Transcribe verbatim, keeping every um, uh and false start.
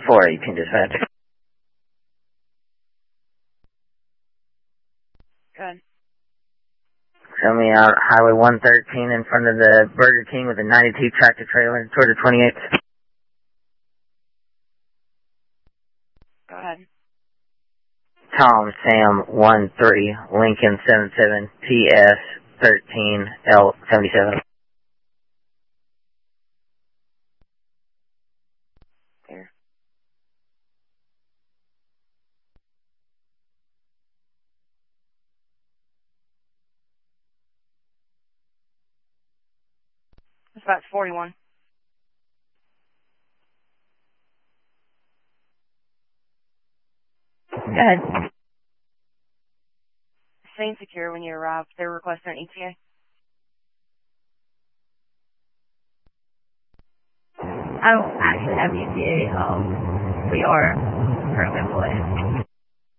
four eighteen dispatch. Good. Show me out Highway one thirteen in front of the Burger King with a ninety-two tractor trailer toward the twenty-eighth. Go ahead. Tom Sam one three Lincoln seven seven T S thirteen L seventy-seven. There. It's about forty-one. Go ahead. Staying secure when you arrive. They're requesting an E T A. I don't actually have E T A. Um, we are currently employed.